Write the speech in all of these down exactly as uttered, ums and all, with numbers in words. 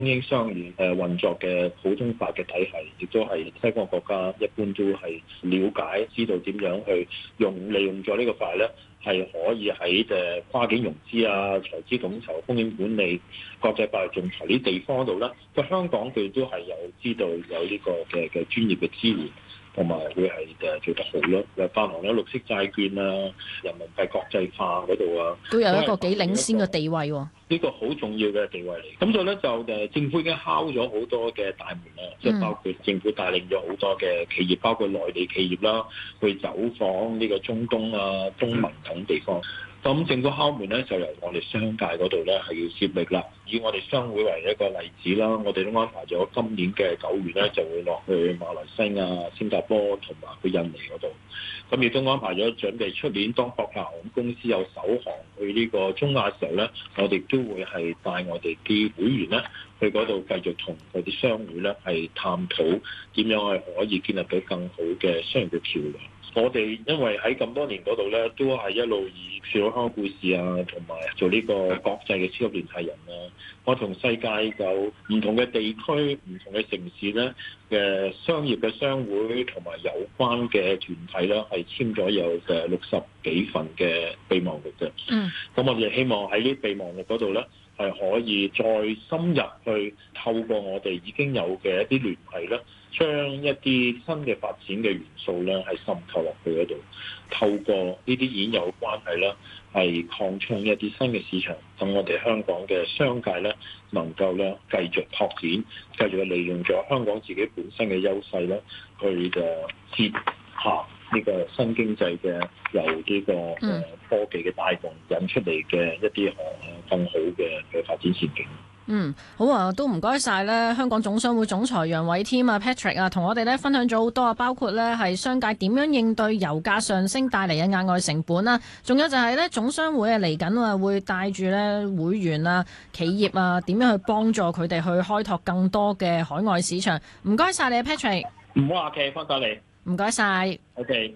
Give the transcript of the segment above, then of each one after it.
中英雙語誒運作嘅普通法嘅體系，亦都係西方國家一般都係了解知道點樣去用利用咗呢個法咧，係可以喺誒跨境融資啊、財資統籌、風險管理、國際法律仲裁呢啲地方度咧，個香港佢都係有知道有呢個嘅嘅專業嘅支援。同埋會係誒做得好咯，又發行咗綠色債券啊、人民幣國際化嗰度啊， 都有一個幾領先嘅地位喎。 呢個好重要嘅地位嚟。咁所以咧就誒政府已經敲咗好多嘅大門啦，即係、嗯、包括政府帶領咗好多嘅企業，包括內地企業啦，去走訪呢個中東啊、中文等地方。咁政府敲門咧，就由我哋商界嗰度咧係要接力啦。以我哋商會為一個例子啦，我哋都安排咗今年嘅九月咧，就會落去馬來西亞、新加坡同埋去印尼嗰度。咁亦都安排咗準備出年當國泰航空公司有首航去呢個中亞時候咧，我哋都會係帶我哋啲會員咧去嗰度繼續同嗰啲商會咧係探討點樣係可以建立到更好嘅商業嘅橋樑。我哋因為喺咁多年嗰度咧，都係一路以說好香港故事啊，同埋做呢個國際嘅超級聯繫人啊。我同世界有唔同嘅地區、唔同嘅城市咧嘅商業嘅商會同埋有關嘅團體啦，係簽咗有嘅六十幾份嘅備忘錄嘅。嗯。咁我哋希望喺呢備忘錄嗰度咧，係可以再深入去透過我哋已經有嘅一啲聯繫咧，將一啲新嘅發展嘅元素咧係滲透落去嗰度，透過呢啲已經有關係啦，係擴充一啲新嘅市場，等我哋香港嘅商界咧能夠咧繼續拓展，繼續利用咗香港自己本身嘅優勢咧，去嘅接下呢個新經濟嘅由呢個誒科技嘅帶動引出嚟嘅一啲誒更好嘅嘅發展前景。 嗯，好啊，都唔該晒咧，香港總商會總裁楊偉添啊 Patrick 啊，同我哋咧分享咗好多啊，包括咧係商界點樣應對油價上升帶嚟嘅額外成本啦，仲有就係咧總商會啊嚟緊啊會帶住咧會員啊、企業啊點樣去幫助佢哋去開拓更多嘅海外市場。唔該晒你啊 Patrick。 唔好客氣，翻返嚟。 唔該晒。 OK。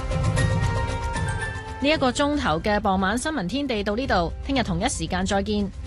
呢一個鐘頭嘅傍晚新聞天地到呢度，聽日同一時間再見。